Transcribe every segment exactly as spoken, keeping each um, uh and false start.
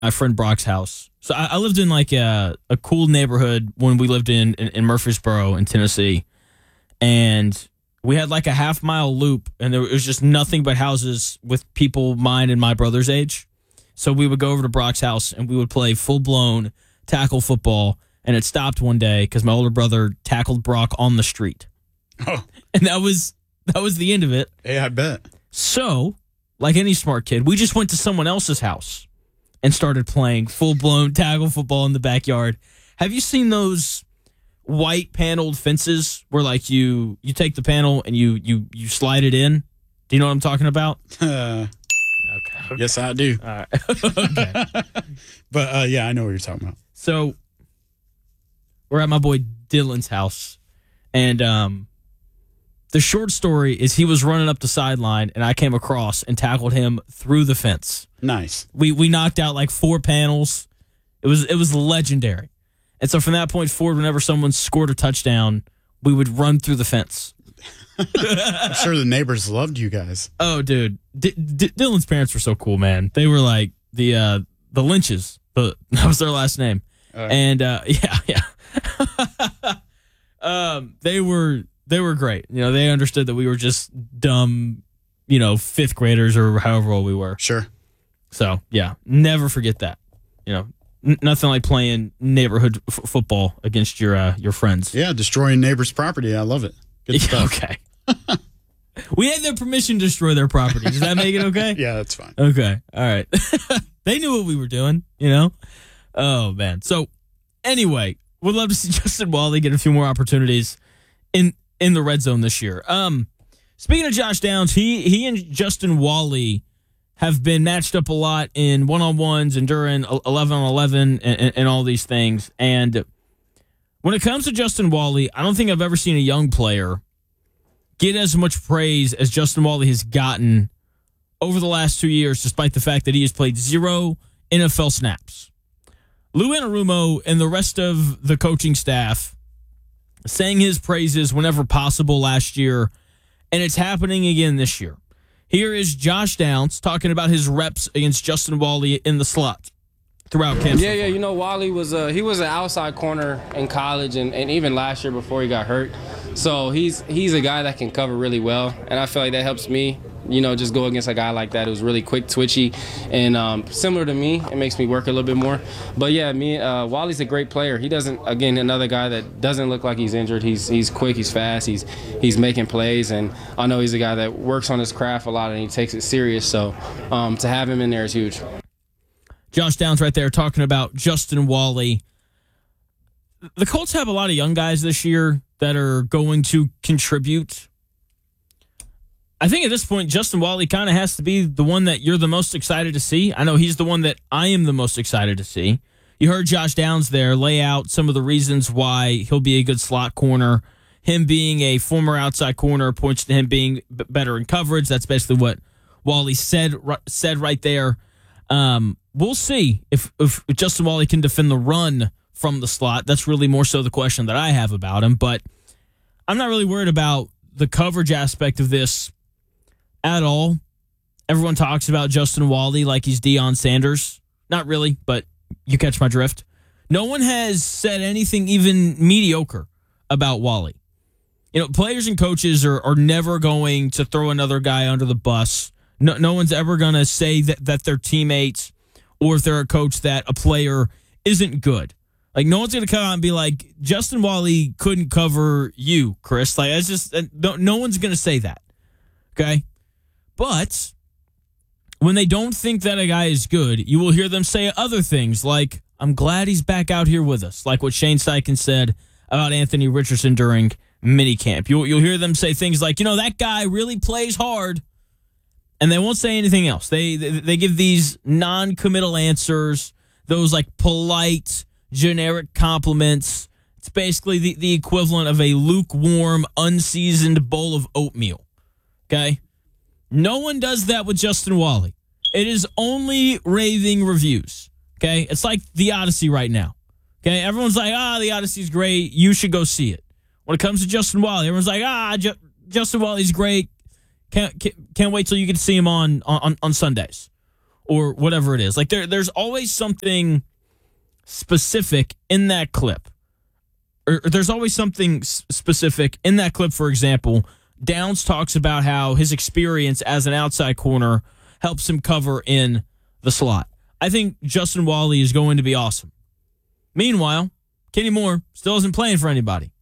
my friend Brock's house. So I, I lived in like a, a cool neighborhood when we lived in, in, in Murfreesboro in Tennessee. And we had like a half mile loop, and there was just nothing but houses with people mine and my brother's age. So we would go over to Brock's house and we would play full blown tackle football. And it stopped one day because my older brother tackled Brock on the street. Oh, and that was that was the end of it. Hey, I bet. So, like any smart kid, we just went to someone else's house and started playing full blown tackle football in the backyard. Have you seen those white paneled fences where like you you take the panel and you you you slide it in? Do you know what I'm talking about? Uh, okay, okay. Yes, I do. All right. Okay. But uh, yeah, I know what you're talking about. So we're at my boy Dylan's house, and um, the short story is he was running up the sideline, and I came across and tackled him through the fence. Nice. We we knocked out like four panels. It was it was legendary. And so from that point forward, whenever someone scored a touchdown, we would run through the fence. I'm sure the neighbors loved you guys. Oh, dude. D- D- Dylan's parents were so cool, man. They were like the uh, the Lynches. But that was their last name. Uh, and uh, yeah, yeah. um, they were they were great. You know, they understood that we were just dumb, you know, fifth graders or however old we were. Sure. So, yeah, never forget that. You know, N- nothing like playing neighborhood f- football against your uh, your friends. Yeah, destroying neighbors' property. I love it. Good yeah, stuff. Okay. We had their permission to destroy their property. Does that make it okay? Yeah, that's fine. Okay. All right. They knew what we were doing, you know? Oh, man. So, anyway, we'd love to see Justin Wally get a few more opportunities in in the red zone this year. Um, speaking of Josh Downs, he he and Justin Wally have been matched up a lot in one-on-ones and during eleven on eleven and, and, and all these things. And when it comes to Justin Wally, I don't think I've ever seen a young player get as much praise as Justin Wally has gotten over the last two years, despite the fact that he has played zero N F L snaps. Lou Anarumo and the rest of the coaching staff sang his praises whenever possible last year, and it's happening again this year. Here is Josh Downs talking about his reps against Justin Wally in the slot throughout camp. Yeah, yeah, you know, Wally was uh, he was an outside corner in college and, and even last year before he got hurt. So he's he's a guy that can cover really well, and I feel like that helps me, you know, just go against a guy like that who's really quick, twitchy, and um, similar to me. It makes me work a little bit more. But yeah, me, uh, Wally's a great player. He doesn't, again, another guy that doesn't look like he's injured. He's he's quick, he's fast, he's he's making plays, and I know he's a guy that works on his craft a lot and he takes it serious. So um, to have him in there is huge. Josh Downs right there talking about Justin Wally. The Colts have a lot of young guys this year that are going to contribute. I think at this point, Justin Wally kind of has to be the one that you're the most excited to see. I know he's the one that I am the most excited to see. You heard Josh Downs there lay out some of the reasons why he'll be a good slot corner. Him being a former outside corner points to him being b- better in coverage. That's basically what Wally said said right there. Um, we'll see if, if Justin Wally can defend the run from the slot. That's really more so the question that I have about him. But I'm not really worried about the coverage aspect of this at all. Everyone talks about Justin Wally like he's Deion Sanders. Not really, but you catch my drift. No one has said anything even mediocre about Wally. You know, players and coaches are, are never going to throw another guy under the bus. No, no one's ever going to say that, that their teammates or if they're a coach that a player isn't good. Like, no one's going to come out and be like, Justin Wally couldn't cover you, Chris. Like, that's just, no, no one's going to say that. Okay? But when they don't think that a guy is good, you will hear them say other things like, I'm glad he's back out here with us, like what Shane Steichen said about Anthony Richardson during minicamp. You'll, you'll hear them say things like, you know, that guy really plays hard, and they won't say anything else. They, they, they give these non-committal answers, those like polite, generic compliments. It's basically the, the equivalent of a lukewarm, unseasoned bowl of oatmeal. Okay? No one does that with Justin Wally. It is only raving reviews. Okay? It's like the Odyssey right now. Okay? Everyone's like, ah, the Odyssey's great. You should go see it. When it comes to Justin Wally, everyone's like, ah, Ju- Justin Wally's great. Can't, can't can't wait till you get to see him on on, on Sundays. or whatever it is. Like there, there's always something specific in that clip. Or, or there's always something s- specific in that clip. For example, Downs talks about how his experience as an outside corner helps him cover in the slot. I think Justin Wally is going to be awesome. Meanwhile, Kenny Moore still isn't playing for anybody.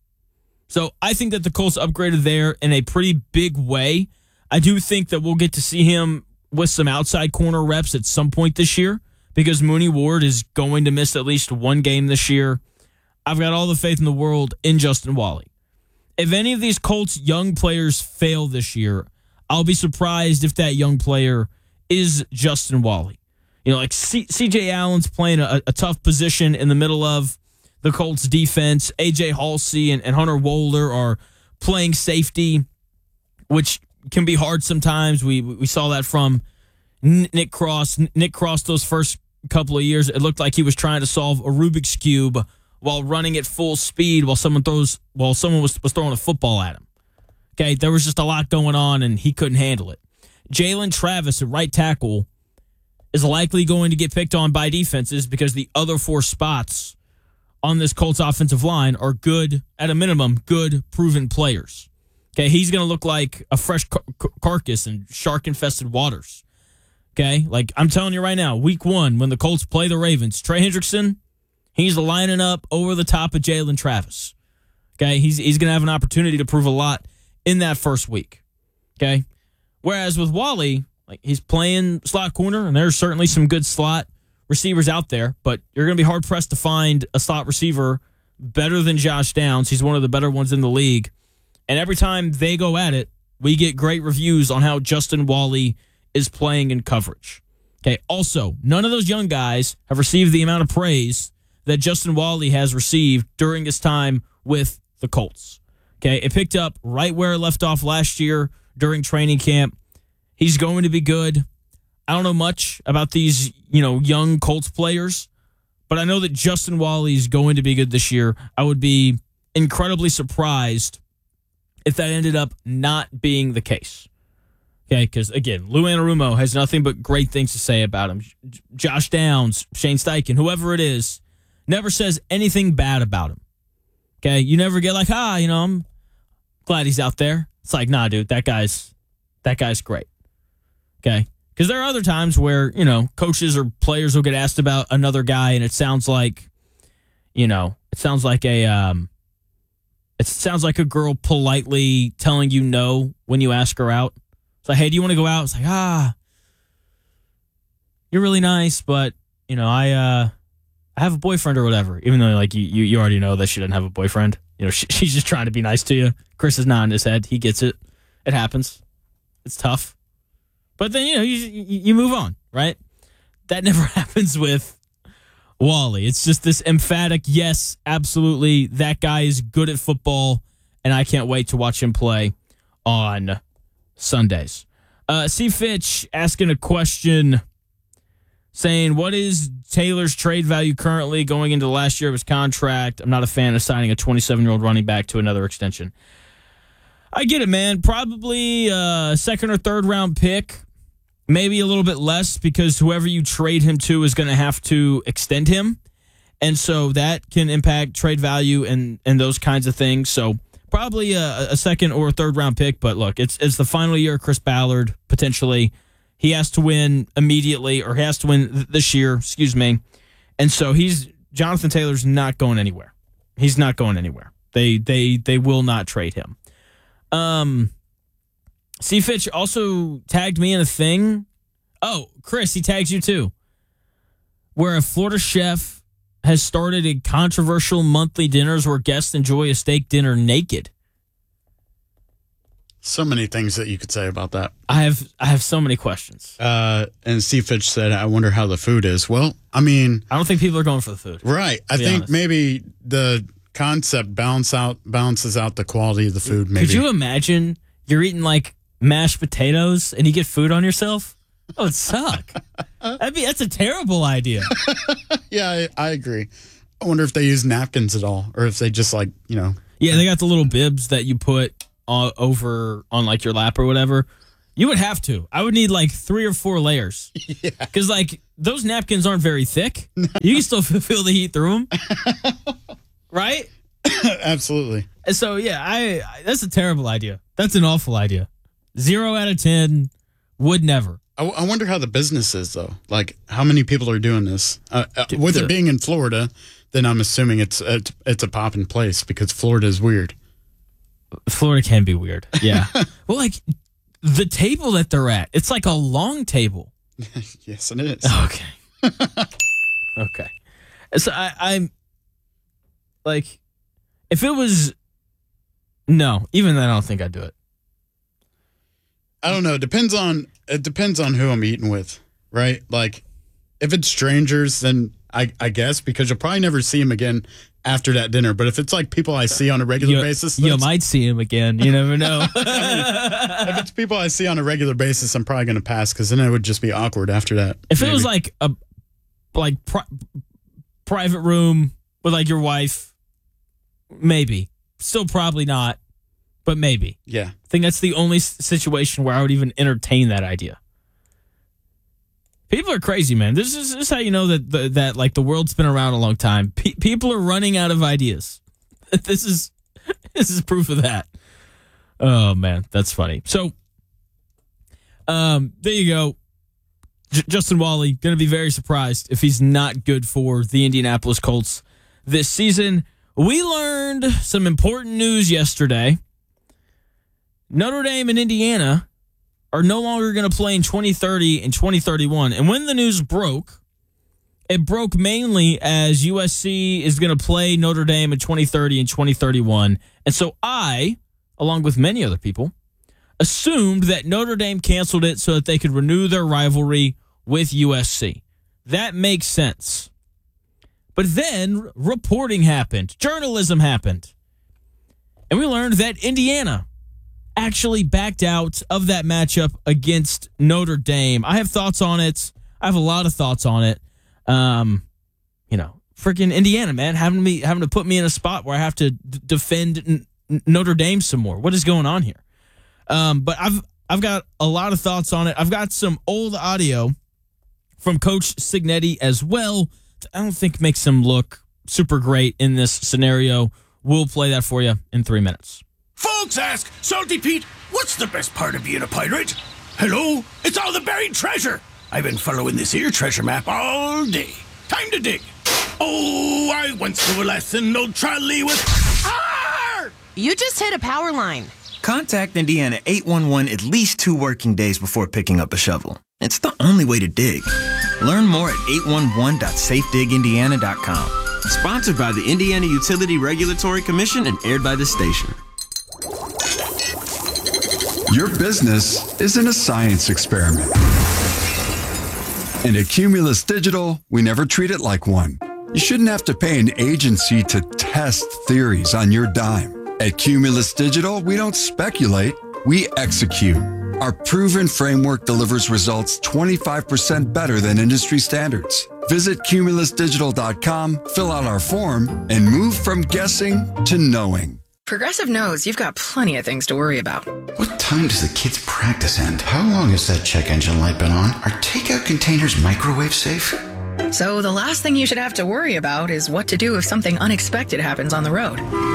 So I think that the Colts upgraded there in a pretty big way. I do think that we'll get to see him with some outside corner reps at some point this year because Mooney Ward is going to miss at least one game this year. I've got all the faith in the world in Justin Wally. If any of these Colts young players fail this year, I'll be surprised if that young player is Justin Wally. You know, like C- CJ Allen's playing a, a tough position in the middle of the Colts defense. A J Halsey and, and Hunter Wohler are playing safety, which can be hard sometimes. We we saw that from Nick Cross. Nick Cross, those first couple of years, it looked like he was trying to solve a Rubik's Cube while running at full speed while someone throws while someone was, was throwing a football at him. Okay, there was just a lot going on, and he couldn't handle it. Jalen Travis at right tackle is likely going to get picked on by defenses because the other four spots on this Colts offensive line are good, at a minimum, good, proven players. Okay, he's going to look like a fresh car- carcass in shark-infested waters. Okay, like I'm telling you right now, week one, when the Colts play the Ravens, Trey Hendrickson, he's lining up over the top of Jalen Travis. Okay, he's, he's going to have an opportunity to prove a lot in that first week. Okay, whereas with Wally, like he's playing slot corner, and there's certainly some good slot receivers out there, but you're going to be hard-pressed to find a slot receiver better than Josh Downs. He's one of the better ones in the league. And every time they go at it, we get great reviews on how Justin Wally is playing in coverage. Okay, also, none of those young guys have received the amount of praise that Justin Wally has received during his time with the Colts. Okay, it picked up right where it left off last year during training camp. He's going to be good. I don't know much about these, you know, young Colts players, but I know that Justin Wally is going to be good this year. I would be incredibly surprised if that ended up not being the case. Okay, because, again, Lou Anarumo has nothing but great things to say about him. J- Josh Downs, Shane Steichen, whoever it is, never says anything bad about him. Okay, you never get like, ah, you know, I'm glad he's out there. It's like, nah, dude, that guy's that guy's great. Okay, because there are other times where, you know, coaches or players will get asked about another guy, and it sounds like, you know, it sounds like a, um, it sounds like a girl politely telling you no when you ask her out. It's like, hey, do you want to go out? It's like, ah, you're really nice, but, you know, I, uh, I have a boyfriend or whatever. Even though, like, you, you already know that she doesn't have a boyfriend. You know, she, she's just trying to be nice to you. Chris is nodding his head. He gets it. It happens. It's tough. But then, you know, you, you move on, right? That never happens with Wally. It's just this emphatic, yes, absolutely, that guy is good at football, and I can't wait to watch him play on Sundays. Uh, C. Fitch asking a question saying, what is Taylor's trade value currently going into the last year of his contract? I'm not a fan of signing a twenty-seven-year-old running back to another extension. I get it, man. Probably a second or third round pick. Maybe a little bit less because whoever you trade him to is going to have to extend him. And so that can impact trade value and, and those kinds of things. So probably a, a second or a third round pick. But look, it's it's the final year of Chris Ballard, potentially. He has to win immediately, or he has to win th- this year, excuse me. And so he's Jonathan Taylor's not going anywhere. He's not going anywhere. They they they will not trade him. Um, C. Fitch also tagged me in a thing. Oh, Chris, he tags you too. Where a Florida chef has started a controversial monthly dinners where guests enjoy a steak dinner naked. So many things that you could say about that. I have I have so many questions. Uh, and Steve Fitch said, I wonder how the food is. Well, I mean, I don't think people are going for the food. Right. I think honest. maybe the concept balance out balances out the quality of the food. Maybe. Could you imagine you're eating like mashed potatoes and you get food on yourself? That would suck. That'd be that's a terrible idea. Yeah, I, I agree. I wonder if they use napkins at all, or if they just like, you know. Yeah, they got the little bibs that you put uh, over on like your lap or whatever. You would have to. I would need like three or four layers. Yeah. Because like those napkins aren't very thick. You can still feel the heat through them. Right? Absolutely. And so, yeah, I, I that's a terrible idea. That's an awful idea. Zero out of ten. Would never. I, I wonder how the business is, though. Like, how many people are doing this? Uh, uh, with it being in Florida, then I'm assuming it's it's, it's a poppin' place because Florida is weird. Florida can be weird. Yeah. Well, like, the table that they're at, it's like a long table. Yes, it is. Okay. Okay. So I, I'm like, if it was, no, even then I don't think I'd do it. I don't know. It depends on it depends on who I'm eating with, right? Like, if it's strangers, then I, I guess because you'll probably never see them again after that dinner. But if it's like people I see on a regular you, basis, you might see him again. You never know. I mean, if it's people I see on a regular basis, I'm probably going to pass because then it would just be awkward after that. If maybe. It was like a like pri- private room with like your wife, maybe. Still probably not, but maybe. Yeah. I think that's the only situation where I would even entertain that idea. People are crazy, man. This is, this is how you know that the, that like the world's been around a long time. Pe- people are running out of ideas. This is this is proof of that. Oh man, that's funny. So, um, there you go. J- Justin Wally going to be very surprised if he's not good for the Indianapolis Colts this season. We learned some important news yesterday. Notre Dame and Indiana are no longer going to play in twenty thirty and twenty thirty-one. And when the news broke, it broke mainly as U S C is going to play Notre Dame in twenty thirty and twenty thirty-one. And so I, along with many other people, assumed that Notre Dame canceled it so that they could renew their rivalry with U S C. That makes sense. But then reporting happened. Journalism happened. And we learned that Indiana actually backed out of that matchup against Notre Dame. I have thoughts on it. I have a lot of thoughts on it. Um, you know, freaking Indiana, man, having me having to put me in a spot where I have to d- defend N- Notre Dame some more. What is going on here? Um, but I've I've got a lot of thoughts on it. I've got some old audio from Coach Cignetti as well. I don't think makes him look super great in this scenario. We'll play that for you in three minutes. Folks ask, Salty Pete, what's the best part of being a pirate? Hello, it's all the buried treasure. I've been following this here treasure map all day. Time to dig. Oh, I once knew a lesson, old trolley with... Arr! You just hit a power line. Contact Indiana eight one one at least two working days before picking up a shovel. It's the only way to dig. Learn more at eight one one dot safe dig indiana dot com. Sponsored by the Indiana Utility Regulatory Commission and aired by the station. Your business isn't a science experiment. And at Cumulus Digital, we never treat it like one. You shouldn't have to pay an agency to test theories on your dime. At Cumulus Digital, we don't speculate, we execute. Our proven framework delivers results twenty-five percent better than industry standards. Visit cumulus digital dot com, fill out our form, and move from guessing to knowing. Progressive knows you've got plenty of things to worry about. What time does the kids' practice end? How long has that check engine light been on? Are takeout containers microwave safe? So the last thing you should have to worry about is what to do if something unexpected happens on the road.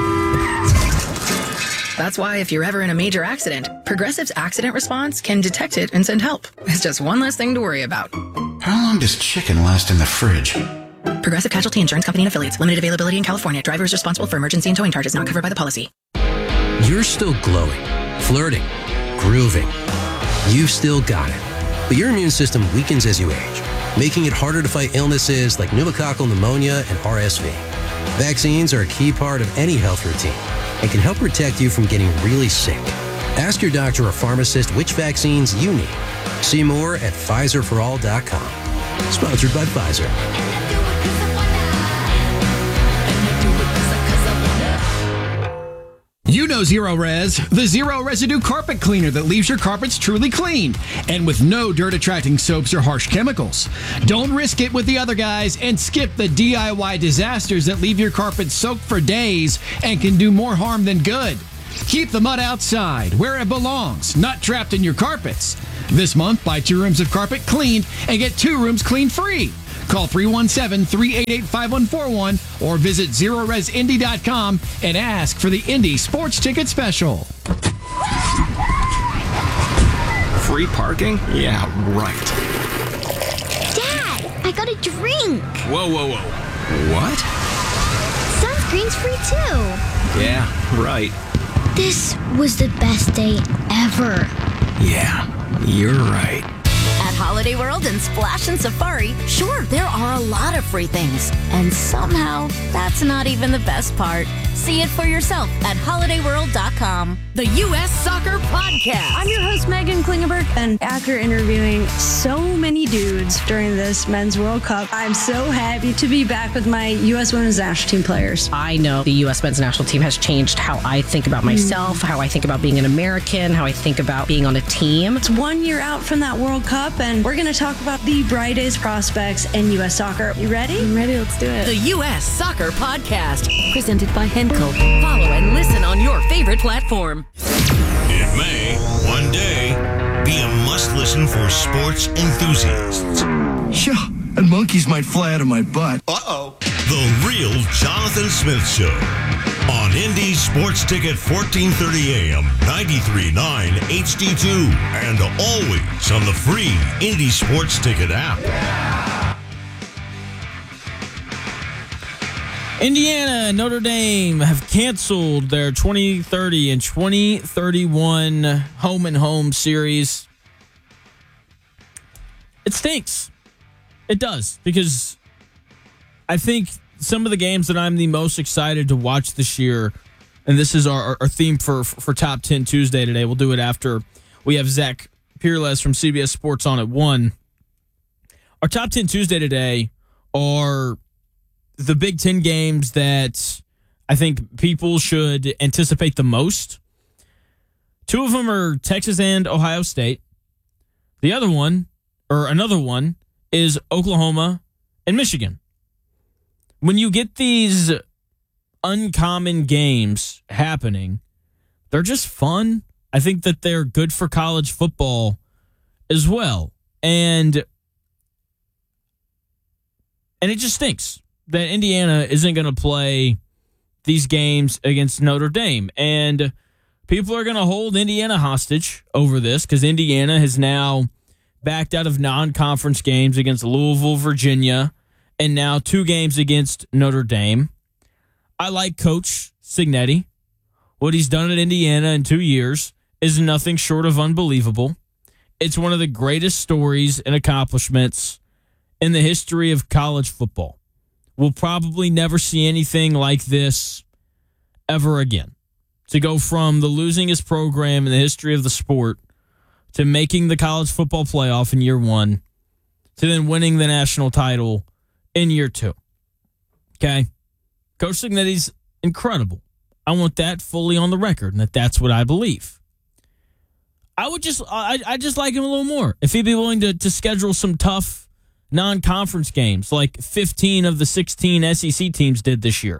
That's why if you're ever in a major accident, Progressive's accident response can detect it and send help. It's just one less thing to worry about. How long does chicken last in the fridge? Progressive Casualty Insurance Company and Affiliates. Limited availability in California. Driver is responsible for emergency and towing charges not covered by the policy. You're still glowing, flirting, grooving. You've still got it. But your immune system weakens as you age, making it harder to fight illnesses like pneumococcal pneumonia and R S V. Vaccines are a key part of any health routine and can help protect you from getting really sick. Ask your doctor or pharmacist which vaccines you need. See more at Pfizer for all dot com. Sponsored by Pfizer. You know Zero Res, the zero residue carpet cleaner that leaves your carpets truly clean and with no dirt attracting soaps or harsh chemicals. Don't risk it with the other guys and skip the D I Y disasters that leave your carpet soaked for days and can do more harm than good. Keep the mud outside, where it belongs, not trapped in your carpets. This month, buy two rooms of carpet cleaned and get two rooms clean free. Call three one seven, three eight eight, five one four one or visit zero res indy dot com and ask for the Indy Sports Ticket Special. Free parking? Yeah, right. Dad, I got a drink. Whoa, whoa, whoa. What? Sunscreen's free too. Yeah, right. This was the best day ever. Yeah, you're right. At Holiday World and Splash and Safari, sure, there are a lot of free things. And somehow, that's not even the best part. See it for yourself at holiday world dot com. The U S Soccer Podcast. I'm your host, Megan Klingenberg, and after interviewing so many dudes during this Men's World Cup, I'm so happy to be back with my U S Women's National Team players. I know the U S Men's National Team has changed how I think about myself, mm. how I think about being an American, how I think about being on a team. It's one year out from that World Cup, and we're going to talk about the brightest prospects in U S soccer. You ready? I'm ready. Let's do it. The U S Soccer Podcast, presented by Henco. Follow and listen on your favorite platform. It may, one day, be a must-listen for sports enthusiasts. Yeah, and monkeys might fly out of my butt. Uh-oh. The Real Jonathan Smith Show. On Indy Sports Ticket, fourteen thirty A M, ninety-three point nine H D two, and always on the free Indy Sports Ticket app. Indiana and Notre Dame have canceled their twenty thirty and twenty thirty-one home and home series. It stinks. It does, because I think some of the games that I'm the most excited to watch this year, and this is our, our theme for, for Top ten Tuesday today. We'll do it after we have Zach Peerless from C B S Sports on at one. Our Top ten Tuesday today are the Big Ten games that I think people should anticipate the most. Two of them are Texas and Ohio State. The other one, or another one, is Oklahoma and Michigan. When you get these uncommon games happening, they're just fun. I think that they're good for college football as well. And, and it just stinks that Indiana isn't going to play these games against Notre Dame. And people are going to hold Indiana hostage over this because Indiana has now backed out of non-conference games against Louisville, Virginia, and now two games against Notre Dame. I like Coach Cignetti. What he's done at Indiana in two years is nothing short of unbelievable. It's one of the greatest stories and accomplishments in the history of college football. We'll probably never see anything like this ever again. To go from the losingest program in the history of the sport to making the college football playoff in year one to then winning the national title in year two. Okay? Coach Cignetti's incredible. I want that fully on the record, and that that's what I believe. I would just, I, I just like him a little more. If he'd be willing to, to schedule some tough non-conference games like fifteen of the sixteen S E C teams did this year.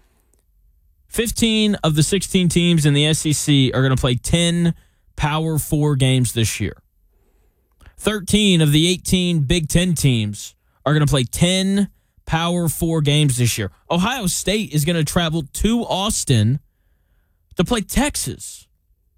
fifteen of the sixteen teams in the S E C are going to play ten Power Four games this year. thirteen of the eighteen Big Ten teams are going to play ten Power Four games this year. Ohio State is going to travel to Austin to play Texas.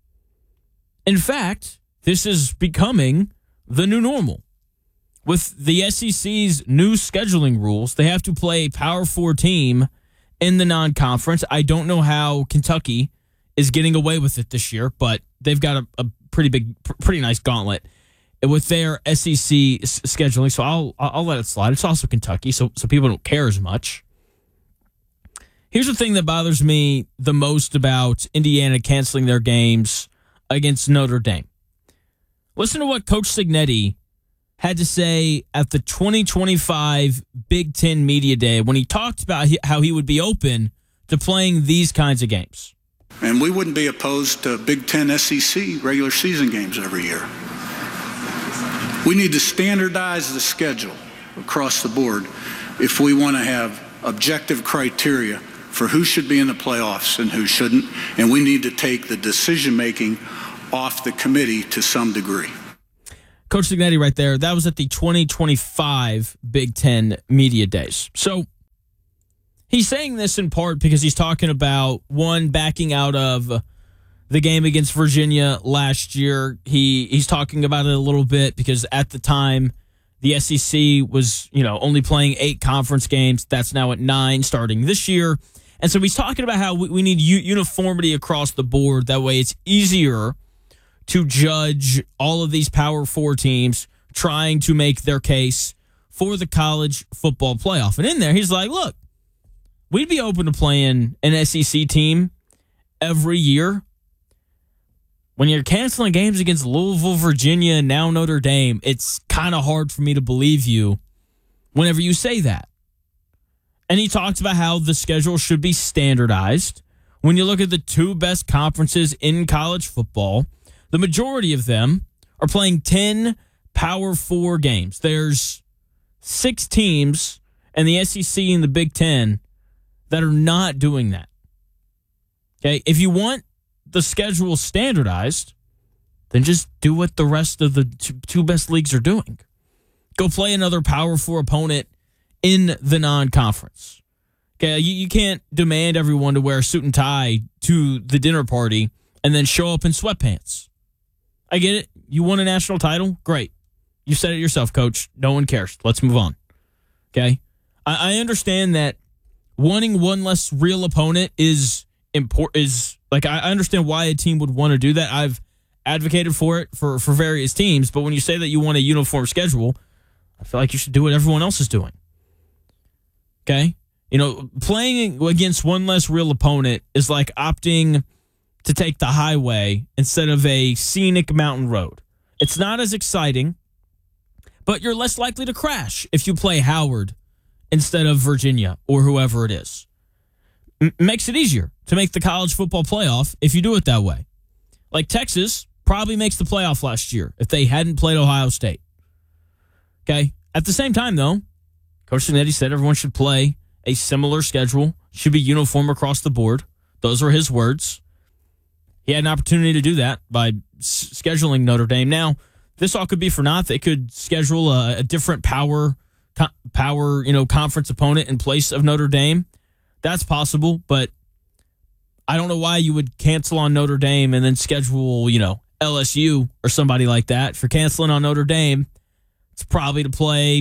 In fact, this is becoming the new normal. With the S E C's new scheduling rules, they have to play a Power Four team in the non-conference. I don't know how Kentucky is getting away with it this year, but they've got a, a pretty big, pretty nice gauntlet with their S E C s- scheduling. So I'll I'll let it slide. It's also Kentucky, so so people don't care as much. Here's the thing that bothers me the most about Indiana canceling their games against Notre Dame. Listen to what Coach Cignetti had to say at the twenty twenty-five Big Ten Media Day when he talked about how he would be open to playing these kinds of games. And we wouldn't be opposed to Big Ten S E C regular season games every year. We need to standardize the schedule across the board if we want to have objective criteria for who should be in the playoffs and who shouldn't, and we need to take the decision-making off the committee to some degree. Coach Cignetti right there, that was at the twenty twenty-five Big Ten Media Days. So he's saying this in part because he's talking about, one, backing out of the game against Virginia last year. He He's talking about it a little bit because at the time, the S E C was, you know, only playing eight conference games. That's now at nine starting this year. And so he's talking about how we, we need u- uniformity across the board. That way it's easier to judge all of these Power Four teams trying to make their case for the college football playoff. And in there, he's like, look, we'd be open to playing an S E C team every year. When you're canceling games against Louisville, Virginia, and now Notre Dame, it's kind of hard for me to believe you whenever you say that. And he talks about how the schedule should be standardized. When you look at the two best conferences in college football, the majority of them are playing ten Power Four games. There's six teams in the S E C and the Big Ten that are not doing that. Okay, if you want the schedule standardized, then just do what the rest of the two, two best leagues are doing. Go play another Power Four opponent in the non-conference. Okay, you, you can't demand everyone to wear a suit and tie to the dinner party and then show up in sweatpants. I get it. You won a national title? Great. You said it yourself, Coach. No one cares. Let's move on. Okay? I, I understand that wanting one less real opponent is important. Is like I understand why a team would want to do that. I've advocated for it for, for various teams, but when you say that you want a uniform schedule, I feel like you should do what everyone else is doing. Okay? You know, playing against one less real opponent is like opting to take the highway instead of a scenic mountain road. It's not as exciting, but you're less likely to crash if you play Howard instead of Virginia or whoever it is. M- makes it easier to make the college football playoff if you do it that way. Like Texas probably makes the playoff last year if they hadn't played Ohio State. Okay? At the same time, though, Coach Cignetti said everyone should play a similar schedule, should be uniform across the board. Those are his words. He had an opportunity to do that by s- scheduling Notre Dame. Now, this all could be for naught. They could schedule a, a different power, co- power, you know, conference opponent in place of Notre Dame. That's possible, but I don't know why you would cancel on Notre Dame and then schedule, you know, L S U or somebody like that. If you're canceling on Notre Dame, it's probably to play,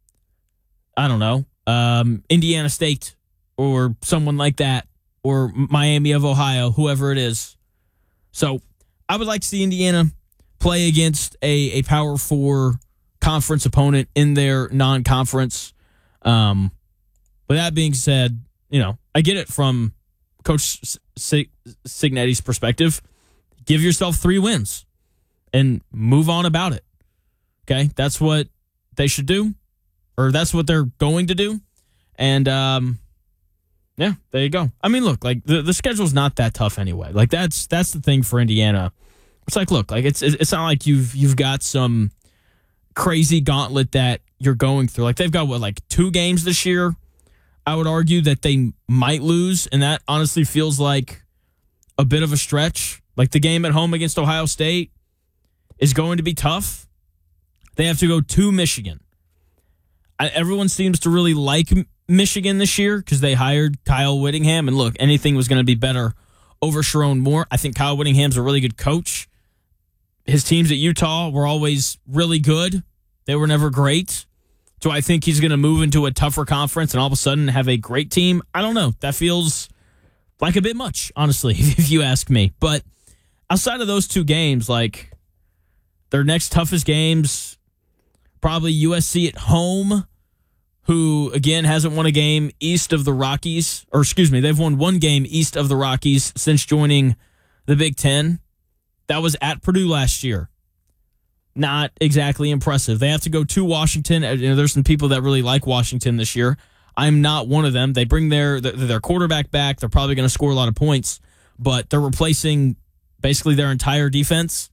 I don't know, um, Indiana State or someone like that, or Miami of Ohio, whoever it is. So I would like to see Indiana play against a, a Power Four conference opponent in their non-conference. Um, with that being said, you know, I get it from Coach C- Cignetti's perspective. Give yourself three wins and move on about it. Okay, that's what they should do, or that's what they're going to do. And um, yeah, there you go. I mean, look, like the, the schedule's not that tough anyway. Like that's that's the thing for Indiana. It's like, look, like it's it's not like you've you've got some crazy gauntlet that you're going through. Like they've got what, like two games this year. I would argue that they might lose, and that honestly feels like a bit of a stretch. Like the game at home against Ohio State is going to be tough. They have to go to Michigan. I, everyone seems to really like Michigan this year because they hired Kyle Whittingham. And look, anything was going to be better over Sharon Moore. I think Kyle Whittingham's a really good coach. His teams at Utah were always really good. They were never great. Do I think he's going to move into a tougher conference and all of a sudden have a great team? I don't know. That feels like a bit much, honestly, if you ask me. But outside of those two games, like their next toughest games, probably U S C at home, who, again, hasn't won a game east of the Rockies. Or, excuse me, they've won one game east of the Rockies since joining the Big Ten. That was at Purdue last year. Not exactly impressive. They have to go to Washington. You know, there's some people that really like Washington this year. I'm not one of them. They bring their their quarterback back. They're probably going to score a lot of points, but they're replacing basically their entire defense.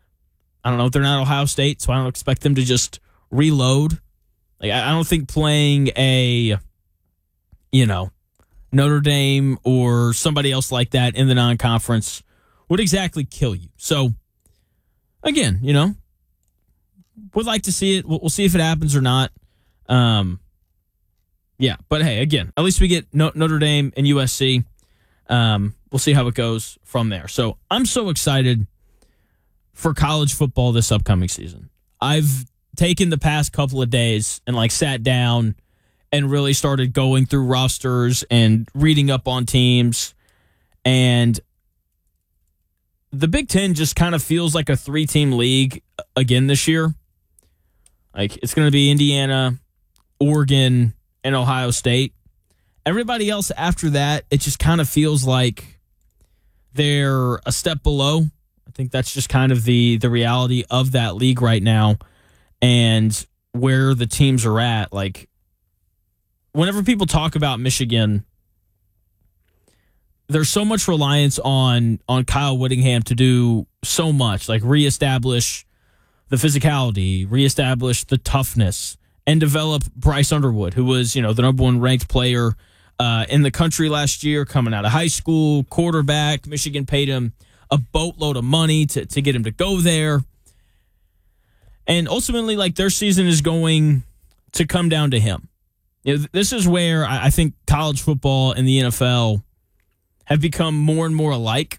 I don't know. They're not Ohio State, so I don't expect them to just reload. Like I don't think playing a, you know, Notre Dame or somebody else like that in the non-conference would exactly kill you. So, again, you know, would like to see it. We'll, we'll see if it happens or not. Um, yeah, but hey, again, at least we get no- Notre Dame and U S C. Um, we'll see how it goes from there. So I'm so excited for college football this upcoming season. I've taken the past couple of days and like sat down and really started going through rosters and reading up on teams. And the Big Ten just kind of feels like a three-team league again this year. Like, it's going to be Indiana, Oregon, and Ohio State. Everybody else after that, it just kind of feels like they're a step below. I think that's just kind of the the reality of that league right now and where the teams are at. Like, whenever people talk about Michigan, there's so much reliance on on Kyle Whittingham to do so much, like reestablish the physicality, reestablish the toughness, and develop Bryce Underwood, who was, you know, the number one ranked player uh, in the country last year, coming out of high school, quarterback. Michigan paid him a boatload of money to, to get him to go there. And ultimately, like, their season is going to come down to him. You know, this is where I think college football and the N F L have become more and more alike,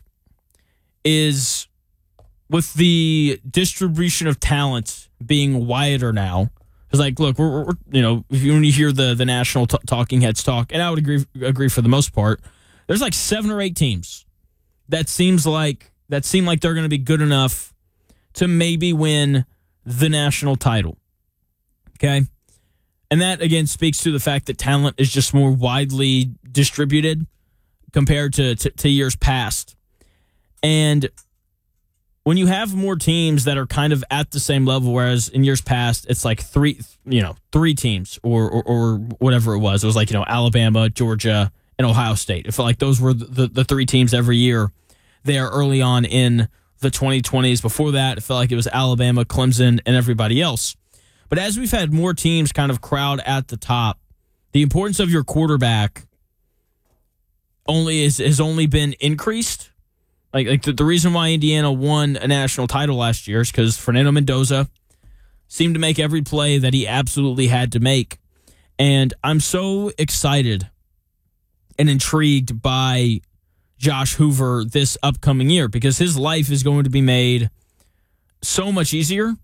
is with the distribution of talent being wider now. It's like, look, we're, we're you know, if you, when you hear the the national t- talking heads talk, and I would agree agree for the most part, there's like seven or eight teams that seems like that seem like they're going to be good enough to maybe win the national title. Okay. And that, again, speaks to the fact that talent is just more widely distributed compared to, to, to years past. And when you have more teams that are kind of at the same level, whereas in years past, it's like three, you know, three teams or, or, or whatever it was. It was like, you know, Alabama, Georgia, and Ohio State. It felt like those were the, the three teams every year there early on in the twenty twenties. Before that, it felt like it was Alabama, Clemson, and everybody else. But as we've had more teams kind of crowd at the top, the importance of your quarterback only is, has only been increased. Like, like the, the reason why Indiana won a national title last year is because Fernando Mendoza seemed to make every play that he absolutely had to make. And I'm so excited and intrigued by Josh Hoover this upcoming year because his life is going to be made so much easier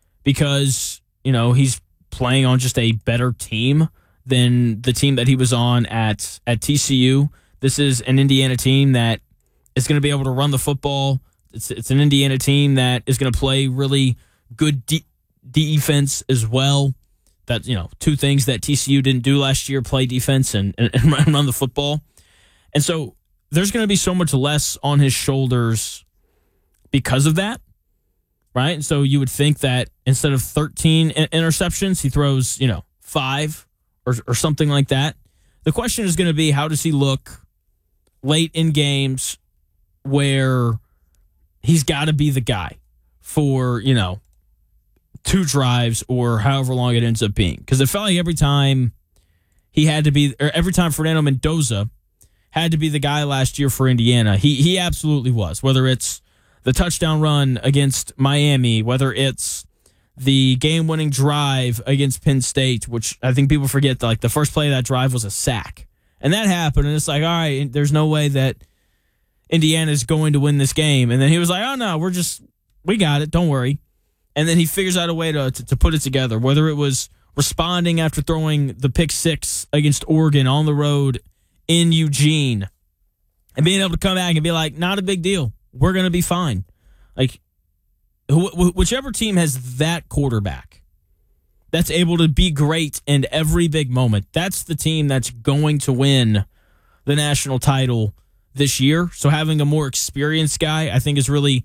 because, you know, he's playing on just a better team than the team that he was on at, at T C U. This is an Indiana team that is going to be able to run the football. It's it's an Indiana team that is going to play really good de- defense as well. That, you know, two things that T C U didn't do last year, play defense and, and, and run the football. And so there's going to be so much less on his shoulders because of that, right? And so you would think that instead of thirteen interceptions, he throws, you know, five or, or something like that. The question is going to be, how does he look late in games where he's got to be the guy for, you know, two drives or however long it ends up being? Because it felt like every time he had to be, or every time Fernando Mendoza had to be the guy last year for Indiana, he he absolutely was. Whether it's the touchdown run against Miami, whether it's the game-winning drive against Penn State, which I think people forget that, like, the first play of that drive was a sack. And that happened, and it's like, all right, there's no way that Indiana's going to win this game. And then he was like, oh, no, we're just, we got it, don't worry. And then he figures out a way to, to, to put it together, whether it was responding after throwing the pick six against Oregon on the road in Eugene and being able to come back and be like, not a big deal. We're going to be fine. Like, wh- wh- whichever team has that quarterback that's able to be great in every big moment, that's the team that's going to win the national title this year. So having a more experienced guy, I think, is really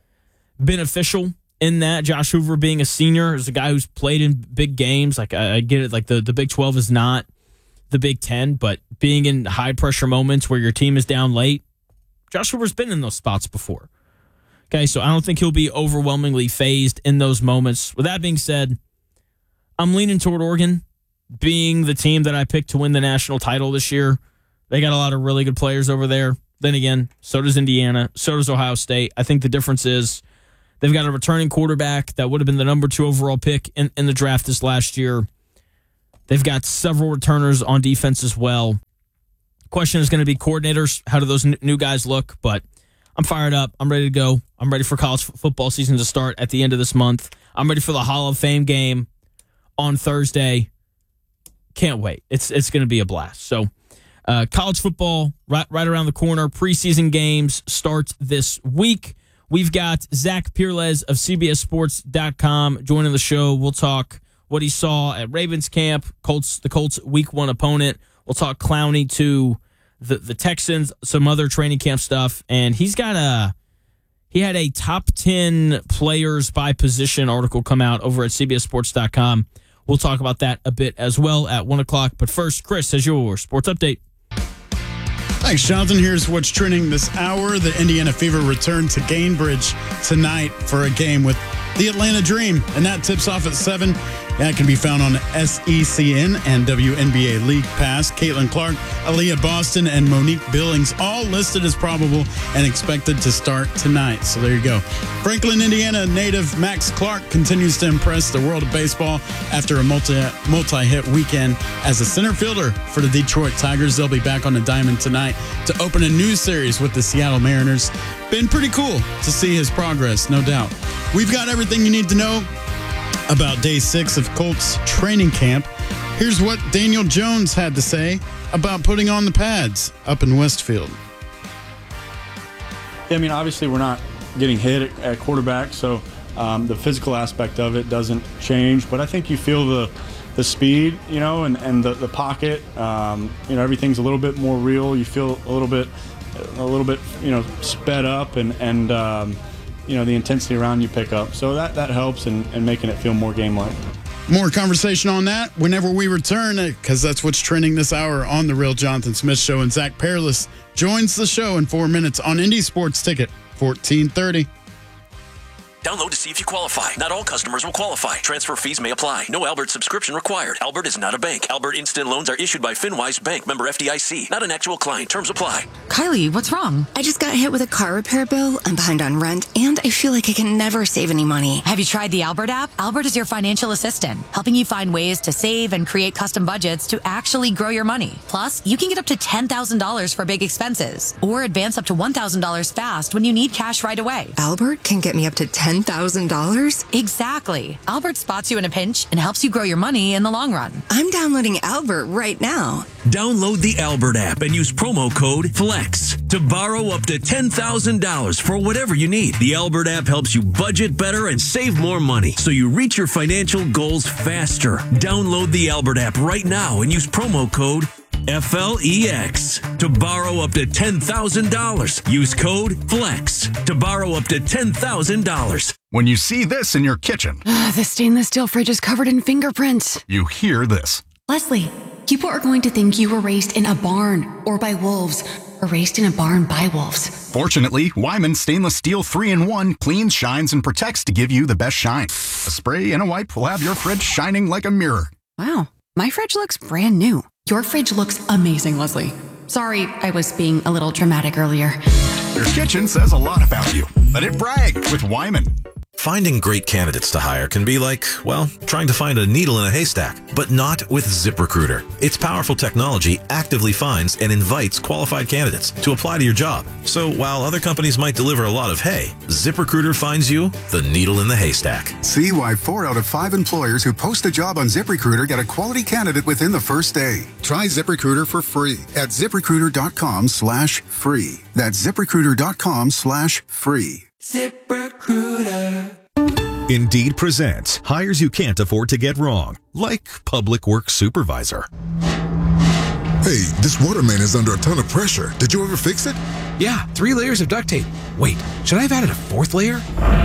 beneficial in that. Josh Hoover being a senior is a guy who's played in big games. Like, I, I get it. Like, the, the Big twelve is not the Big Ten, but being in high-pressure moments where your team is down late, Josh Hoover's been in those spots before. Okay, so I don't think he'll be overwhelmingly phased in those moments. With that being said, I'm leaning toward Oregon being the team that I picked to win the national title this year. They got a lot of really good players over there. Then again, so does Indiana. So does Ohio State. I think the difference is they've got a returning quarterback that would have been the number two overall pick in, in the draft this last year. They've got several returners on defense as well. Question is going to be coordinators. How do those n- new guys look? But I'm fired up. I'm ready to go. I'm ready for college f- football season to start at the end of this month. I'm ready for the Hall of Fame game on Thursday. Can't wait. It's it's going to be a blast. So uh, college football right, right around the corner. Preseason games start this week. We've got Zach Peerlez of C B S Sports dot com joining the show. We'll talk what he saw at Ravens camp, Colts, the Colts week one opponent. We'll talk Clowney to the, the Texans, some other training camp stuff. And he's got a, he had a top ten players by position article come out over at C B S Sports dot com. We'll talk about that a bit as well at one o'clock. But first, Chris has your sports update. Thanks, Jonathan. Here's what's trending this hour. The Indiana Fever return to Gainbridge tonight for a game with the Atlanta Dream, and that tips off at seven. That can be found on S E C N and W N B A League Pass. Caitlin Clark, Aaliyah Boston, and Monique Billings all listed as probable and expected to start tonight. So there you go. Franklin, Indiana native Max Clark continues to impress the world of baseball after a multi, multi-hit weekend as a center fielder for the Detroit Tigers. They'll be back on the diamond tonight to open a new series with the Seattle Mariners. Been pretty cool to see his progress, no doubt. We've got everything you need to know about day six of Colts training camp. Here's what Daniel Jones had to say about putting on the pads up in Westfield. Yeah, I mean, obviously we're not getting hit at, at quarterback, so um, the physical aspect of it doesn't change. But I think you feel the the speed, you know, and, and the, the pocket. Um, you know, everything's a little bit more real. You feel a little bit, a little bit, you know, sped up, and and um, you know, the intensity around you pick up. So that, that helps in, in making it feel more game-like. More conversation on that whenever we return, because that's what's trending this hour on The Real Jonathan Smith Show. And Zach Peerless joins the show in four minutes on Indy Sports Ticket, fourteen thirty. Download to see if you qualify. Not all customers will qualify. Transfer fees may apply. No Albert subscription required. Albert is not a bank. Albert Instant Loans are issued by FinWise Bank, member F D I C. Not an actual client. Terms apply. Kylie, what's wrong? I just got hit with a car repair bill. I'm behind on rent, and I feel like I can never save any money. Have you tried the Albert app? Albert is your financial assistant, helping you find ways to save and create custom budgets to actually grow your money. Plus, you can get up to ten thousand dollars for big expenses, or advance up to one thousand dollars fast when you need cash right away. Albert can get me up to ten thousand dollars? Exactly. Albert spots you in a pinch and helps you grow your money in the long run. I'm downloading Albert right now. Download the Albert app and use promo code FLEX to borrow up to ten thousand dollars for whatever you need. The Albert app helps you budget better and save more money so you reach your financial goals faster. Download the Albert app right now and use promo code F L E X to borrow up to ten thousand dollars. Use code FLEX to borrow up to ten thousand dollars. When you see this in your kitchen, The stainless steel fridge is covered in fingerprints. you hear this. Leslie, people are going to think you were raised in a barn or by wolves or raised in a barn by wolves. Fortunately, Wyman Stainless Steel three in one cleans, shines, and protects to give you the best shine. A spray and a wipe will have your fridge shining like a mirror. Wow, my fridge looks brand new. Your fridge looks amazing, Leslie. Sorry, I was being a little dramatic earlier. Your kitchen says a lot about you. Let it brag with Wyman. Finding great candidates to hire can be like, well, trying to find a needle in a haystack, but not with ZipRecruiter. Its powerful technology actively finds and invites qualified candidates to apply to your job. So while other companies might deliver a lot of hay, ZipRecruiter finds you the needle in the haystack. See why four out of five employers who post a job on ZipRecruiter get a quality candidate within the first day. Try ZipRecruiter for free at ZipRecruiter.com slash free. That's ZipRecruiter.com slash free. ZipRecruiter. Indeed presents hires you can't afford to get wrong, like public works supervisor. Hey, this water main is under a ton of pressure. Did you ever fix it? Yeah, three layers of duct tape. Wait, should I have added a fourth layer?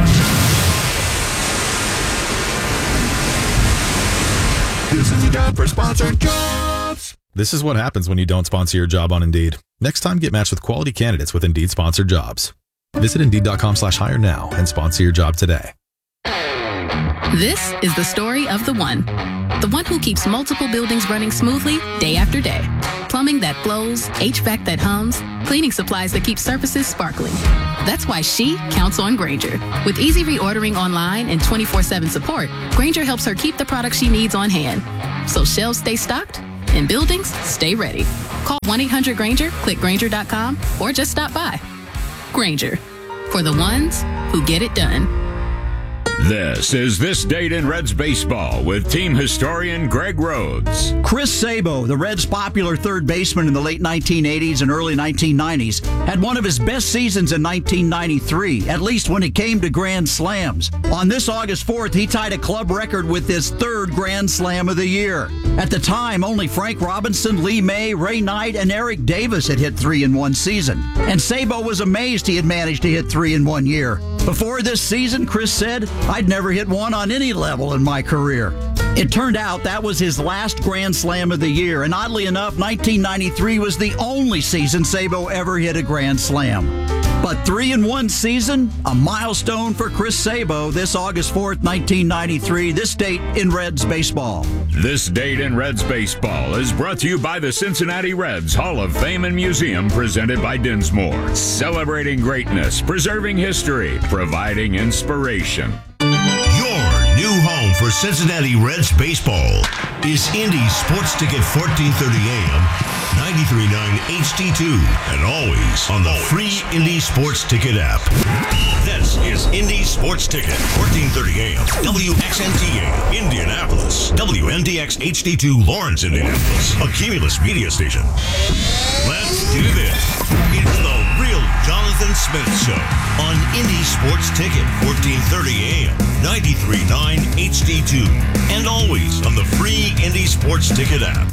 This is your job for sponsored jobs. This is what happens when you don't sponsor your job on Indeed. Next time, get matched with quality candidates with Indeed sponsored jobs. Visit Indeed.com slash hire now and sponsor your job today. This is the story of the one. The one who keeps multiple buildings running smoothly day after day. Plumbing that flows, H V A C that hums, cleaning supplies that keep surfaces sparkling. That's why she counts on Grainger. With easy reordering online and twenty-four seven support, Grainger helps her keep the products she needs on hand. So shelves stay stocked and buildings stay ready. Call one eight hundred Grainger, click Grainger dot com, or just stop by. Grainger, for the ones who get it done. This is This Date in Reds Baseball with team historian Greg Rhodes. Chris Sabo, the Reds' popular third baseman in the late nineteen eighties and early nineteen nineties, had one of his best seasons in nineteen ninety-three, at least when it came to Grand Slams. On this August fourth, he tied a club record with his third Grand Slam of the year. At the time, only Frank Robinson, Lee May, Ray Knight, and Eric Davis had hit three in one season. And Sabo was amazed he had managed to hit three in one year. Before this season, Chris said, "I'd never hit one on any level in my career." It turned out that was his last Grand Slam of the year, and oddly enough, nineteen ninety-three was the only season Sabo ever hit a Grand Slam. But three in one season, a milestone for Chris Sabo this August fourth, nineteen ninety-three, this date in Reds baseball. This Date in Reds Baseball is brought to you by the Cincinnati Reds Hall of Fame and Museum, presented by Dinsmore. Celebrating greatness, preserving history, providing inspiration. Your new home for Cincinnati Reds baseball is Indy Sports Ticket fourteen thirty A M, ninety-three point nine H D two, and always on the free Indy Sports Ticket app. This is Indy Sports Ticket, fourteen thirty A M, W X N T A, Indianapolis, W N D X H D two, Lawrence, Indianapolis, a Cumulus media station. Let's do this. It's the real Jonathan Smith Show on Indy Sports Ticket, fourteen thirty A M, ninety-three point nine H D two, and always on the free Indy Sports Ticket app.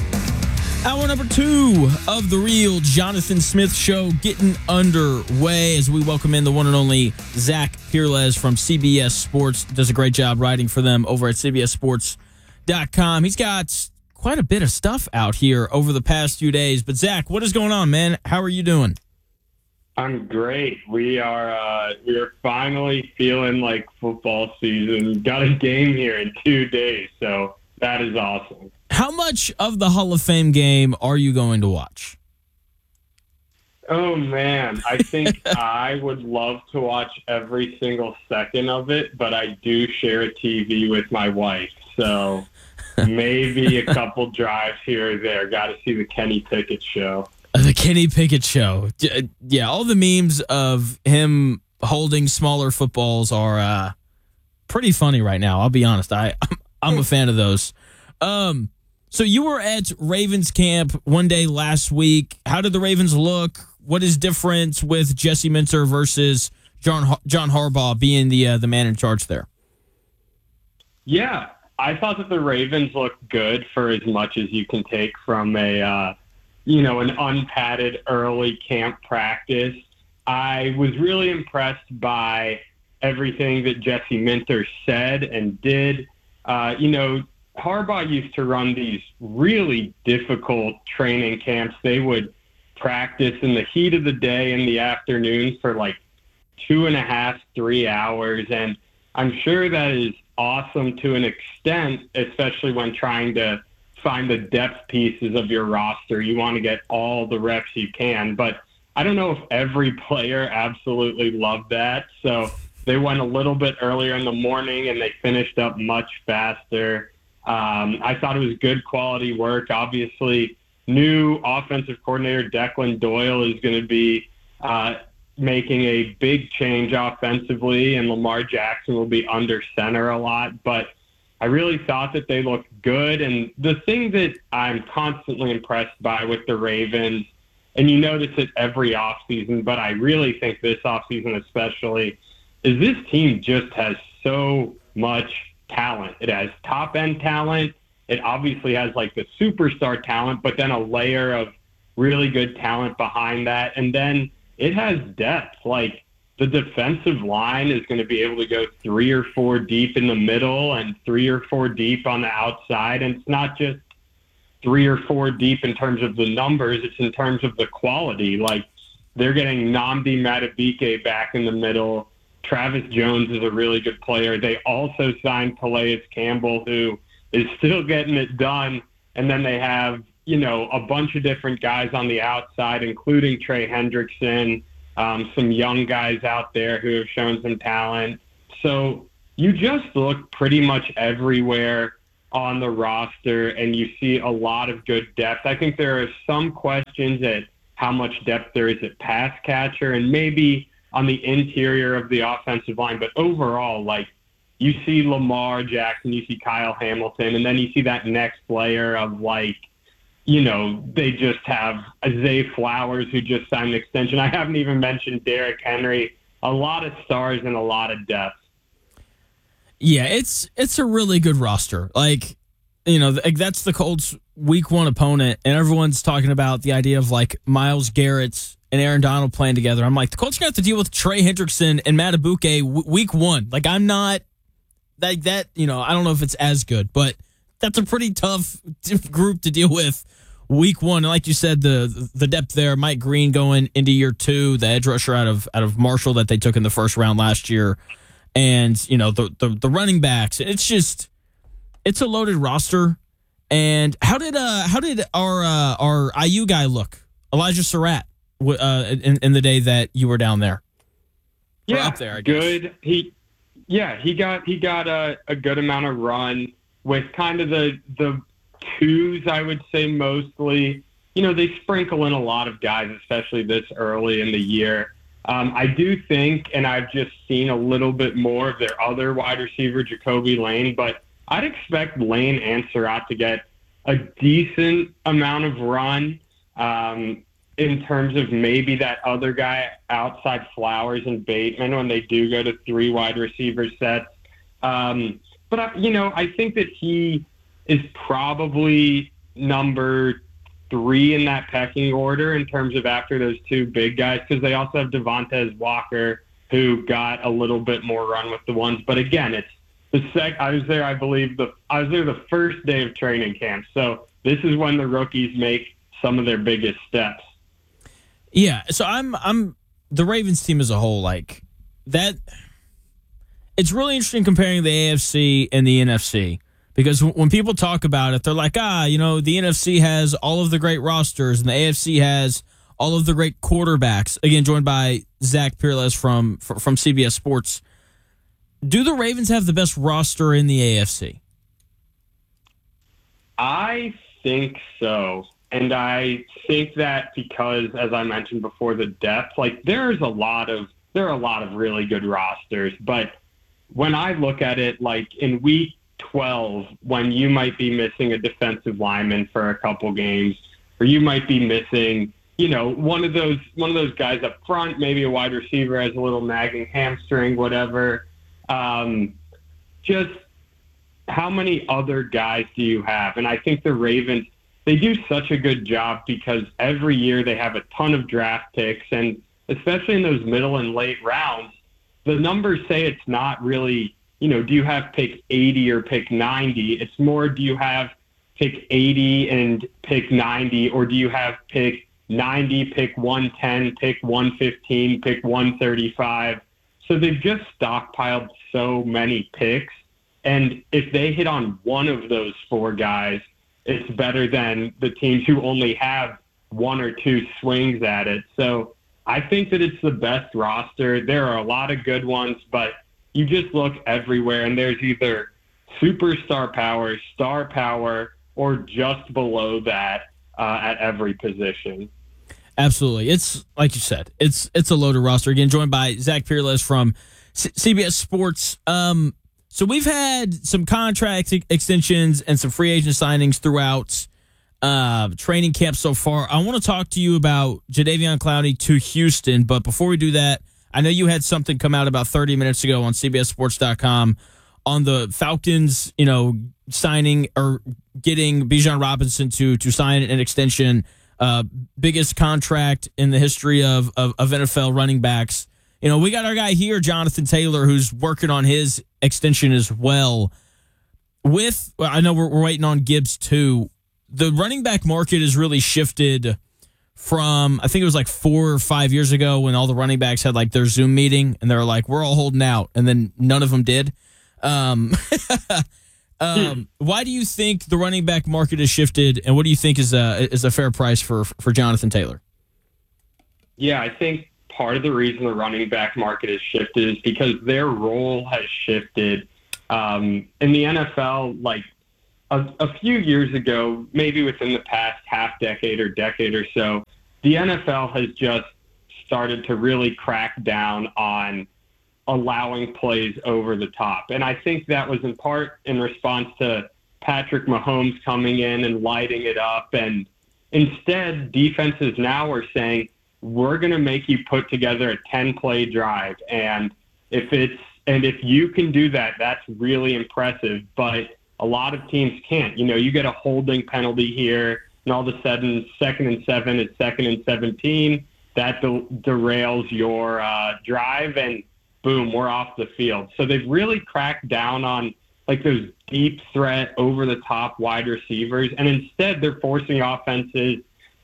Hour number two of the real Jonathan Smith Show getting underway as we welcome in the one and only Zach Pirles from C B S Sports. Does a great job writing for them over at C B S sports dot com. He's got quite a bit of stuff out here over the past few days. But Zach, what is going on, man? How are you doing? I'm great. We are uh, we are finally feeling like football season. Got a game here in two days, so that is awesome. How much of the Hall of Fame game are you going to watch? Oh, man. I think I would love to watch every single second of it, but I do share a T V with my wife, so maybe a couple drives here or there. Got to see the Kenny Pickett show. The Kenny Pickett show. Yeah, all the memes of him holding smaller footballs are uh, pretty funny right now. I'll be honest. I, I'm, I'm a fan of those. Um, so you were at Ravens camp one day last week. How did the Ravens look? What is different with Jesse Minter versus John John Harbaugh being the uh, the man in charge there? Yeah, I thought that the Ravens looked good for as much as you can take from a uh, you know an unpadded early camp practice. I was really impressed by everything that Jesse Minter said and did. Uh, you know. Harbaugh used to run these really difficult training camps. They would practice in the heat of the day in the afternoon for like two and a half, three hours. And I'm sure that is awesome to an extent, especially when trying to find the depth pieces of your roster. You want to get all the reps you can. But I don't know if every player absolutely loved that. So they went a little bit earlier in the morning and they finished up much faster. Um, I thought it was good quality work. Obviously, new offensive coordinator Declan Doyle is going to be uh, making a big change offensively, and Lamar Jackson will be under center a lot. But I really thought that they looked good. And the thing that I'm constantly impressed by with the Ravens, and you notice it every offseason, but I really think this offseason especially, is this team just has so much talent. It has top-end talent. It obviously has like the superstar talent, but then a layer of really good talent behind that. And then it has depth. Like the defensive line is going to be able to go three or four deep in the middle and three or four deep on the outside. And it's not just three or four deep in terms of the numbers. It's in terms of the quality. Like they're getting Nnamdi Madubuike back in the middle. Travis Jones is a really good player. They also signed Calais Campbell, who is still getting it done. And then they have, you know, a bunch of different guys on the outside, including Trey Hendrickson, um, some young guys out there who have shown some talent. So you just look pretty much everywhere on the roster, and you see a lot of good depth. I think there are some questions at how much depth there is at pass catcher and maybe on the interior of the offensive line. But overall, like, you see Lamar Jackson, you see Kyle Hamilton, and then you see that next layer of, like, you know, they just have Zay Flowers, who just signed an extension. I haven't even mentioned Derrick Henry. A lot of stars and a lot of depth. Yeah, it's it's a really good roster. Like, you know, that's the Colts' week one opponent, and everyone's talking about the idea of, like, Myles Garrett and Aaron Donald playing together. I'm like, the Colts are going to have to deal with Trey Hendrickson and Matt Abuke w- week one. Like, I'm not, like that, you know, I don't know if it's as good, but that's a pretty tough group to deal with week one. And like you said, the the depth there, Mike Green going into year two, the edge rusher out of out of Marshall that they took in the first round last year. And, you know, the, the the running backs. It's just, it's a loaded roster. And how did uh how did our uh, our I U guy look, Elijah Surratt, uh, in, in the day that you were down there? Or Yeah, up there, I guess. good. He, yeah, he got he got a, a good amount of run with kind of the the twos, I would say, mostly. You know, they sprinkle in a lot of guys, especially this early in the year. Um, I do think, and I've just seen a little bit more of their other wide receiver, Jacoby Lane, but I'd expect Lane and Surratt to get a decent amount of run um, in terms of maybe that other guy outside Flowers and Bateman when they do go to three wide receiver sets. Um, but, I, you know, I think that he is probably number three in that pecking order in terms of after those two big guys, because they also have Devontae Walker, who got a little bit more run with the ones. But again, it's the sec. I was there, I believe, the I was there the first day of training camp. So this is when the rookies make some of their biggest steps. Yeah, so I'm I'm the Ravens team as a whole, like that. It's really interesting comparing the A F C and the N F C. Because when people talk about it, they're like, ah, you know, the N F C has all of the great rosters and the A F C has all of the great quarterbacks. Again, joined by Zach Peerless from from C B S Sports. Do the Ravens have the best roster in the A F C? I think so. And I think that because, as I mentioned before, the depth, like there's a lot of, there are a lot of really good rosters. But when I look at it, like in week twelve, when you might be missing a defensive lineman for a couple games, or you might be missing, you know, one of those one of those guys up front, maybe a wide receiver has a little nagging hamstring, whatever. Um, just how many other guys do you have? And I think the Ravens, they do such a good job because every year they have a ton of draft picks, and especially in those middle and late rounds, the numbers say it's not really, you know, do you have pick eighty or pick ninety? It's more, do you have pick eighty and pick ninety, or do you have pick ninety, pick one ten, pick one fifteen, pick one thirty-five? So they've just stockpiled so many picks. And if they hit on one of those four guys, it's better than the teams who only have one or two swings at it. So I think that it's the best roster. There are a lot of good ones, but you just look everywhere, and there's either superstar power, star power, or just below that uh, at every position. Absolutely. It's, like you said, it's it's a loaded roster. Again, joined by Zach Peerless from C- CBS Sports. Um, so we've had some contract extensions and some free agent signings throughout uh, training camp so far. I want to talk to you about Jadeveon Clowney to Houston, but before we do that, I know you had something come out about thirty minutes ago on C B S Sports dot com on the Falcons, you know, signing or getting Bijan Robinson to to sign an extension, uh, biggest contract in the history of, of of N F L running backs. You know, we got our guy here, Jonathan Taylor, who's working on his extension as well. With, I know we're, we're waiting on Gibbs too. The running back market has really shifted from, I think it was like four or five years ago when all the running backs had like their Zoom meeting and they were like, we're all holding out. And then none of them did. Um, um, why do you think the running back market has shifted? And what do you think is a, is a fair price for, for Jonathan Taylor? Yeah, I think part of the reason the running back market has shifted is because their role has shifted. Um, in the N F L, like a, a few years ago, maybe within the past half decade or decade or so, the N F L has just started to really crack down on allowing plays over the top. And I think that was in part in response to Patrick Mahomes coming in and lighting it up. And instead, defenses now are saying, we're going to make you put together a ten-play drive. And if it's and if you can do that, that's really impressive. But a lot of teams can't. You know, you get a holding penalty here, and all of a sudden, second and seven is second and seventeen. That de- derails your uh, drive, and boom, we're off the field. So they've really cracked down on like those deep threat, over-the-top wide receivers, and instead they're forcing offenses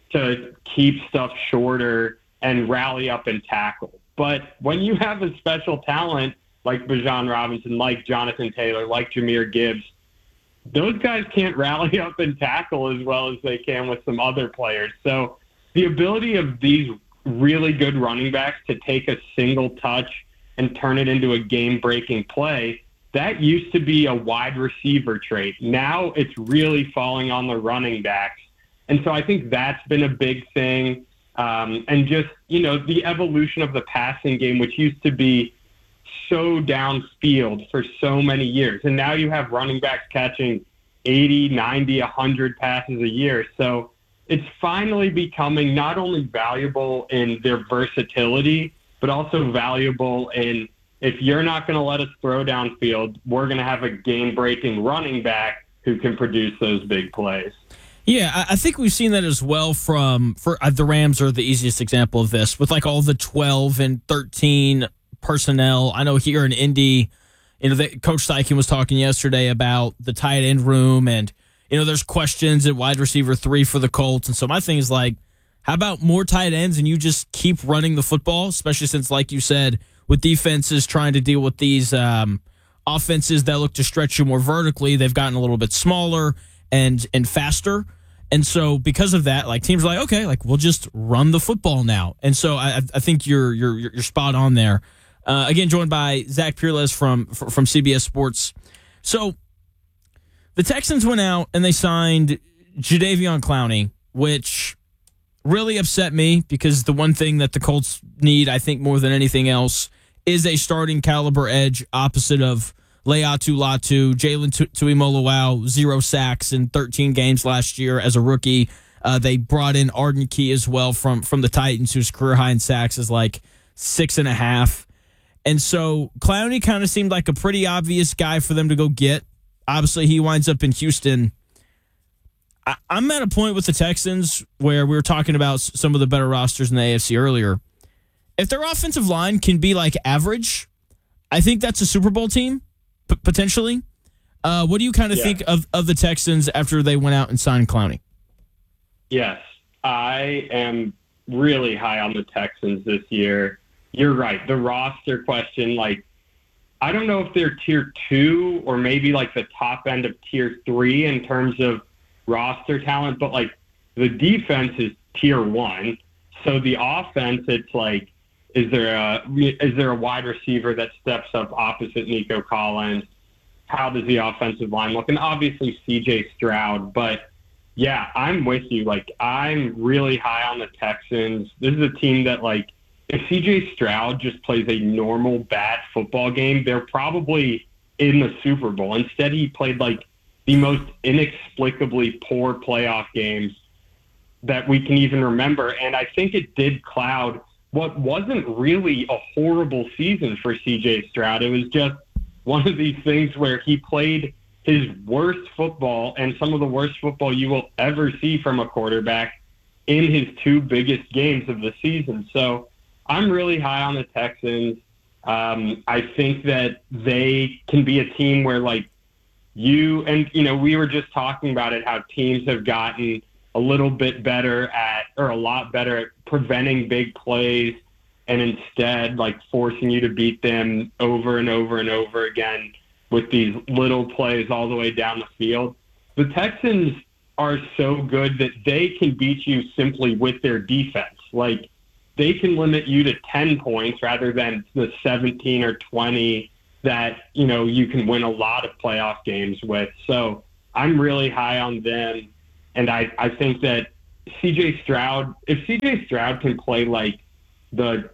to keep stuff shorter and rally up and tackle. But when you have a special talent like Bijan Robinson, like Jonathan Taylor, like Jahmyr Gibbs, those guys can't rally up and tackle as well as they can with some other players. So the ability of these really good running backs to take a single touch and turn it into a game-breaking play, that used to be a wide receiver trait. Now it's really falling on the running backs. And so I think that's been a big thing. Um, and just, you know, the evolution of the passing game, which used to be so downfield for so many years. And now you have running backs catching eighty, ninety, one hundred passes a year. So it's finally becoming not only valuable in their versatility, but also valuable in, if you're not going to let us throw downfield, we're going to have a game-breaking running back who can produce those big plays. Yeah, I think we've seen that as well from for uh, the Rams are the easiest example of this with like all the twelve and thirteen personnel. I know here in Indy, you know, the, Coach Steichen was talking yesterday about the tight end room, and you know, there's questions at wide receiver three for the Colts, and so my thing is like, how about more tight ends and you just keep running the football, especially since, like you said, with defenses trying to deal with these um, offenses that look to stretch you more vertically, they've gotten a little bit smaller and and faster. And so because of that, like teams are like, okay, like we'll just run the football now. And so I, I think you're you're you're spot on there. Uh, again, joined by Zach Peerless from from C B S Sports. So the Texans went out and they signed Jadeveon Clowney, which really upset me because the one thing that the Colts need, I think more than anything else, is a starting caliber edge opposite of Leatu Latu. Jalen Tuimoloau, zero sacks in thirteen games last year as a rookie. Uh, they brought in Arden Key as well from, from the Titans, whose career high in sacks is like six and a half. And so Clowney kind of seemed like a pretty obvious guy for them to go get. Obviously, he winds up in Houston. I, I'm at a point with the Texans where we were talking about some of the better rosters in the A F C earlier. If their offensive line can be like average, I think that's a Super Bowl team. P- potentially. Uh, what do you kind of yeah. think of, of the Texans after they went out and signed Clowney? Yes, I am really high on the Texans this year. You're right. The roster question, like, I don't know if they're tier two or maybe like the top end of tier three in terms of roster talent, but like the defense is tier one. So the offense, it's like, Is there a is there a wide receiver that steps up opposite Nico Collins? How does the offensive line look? And obviously C J Stroud. But, yeah, I'm with you. Like, I'm really high on the Texans. This is a team that, like, if C J Stroud just plays a normal bad football game, they're probably in the Super Bowl. Instead, he played, like, the most inexplicably poor playoff games that we can even remember. And I think it did cloud what wasn't really a horrible season for C J Stroud. It was just one of these things where he played his worst football and some of the worst football you will ever see from a quarterback in his two biggest games of the season. So I'm really high on the Texans. Um, I think that they can be a team where, like, you and, you know, we were just talking about it, how teams have gotten a little bit better at, or a lot better at preventing big plays and instead like forcing you to beat them over and over and over again with these little plays all the way down the field. The Texans are so good that they can beat you simply with their defense. Like, they can limit you to ten points rather than the seventeen or twenty that, you know, you can win a lot of playoff games with. So I'm really high on them. And I, I think that C J Stroud, if C J Stroud can play like the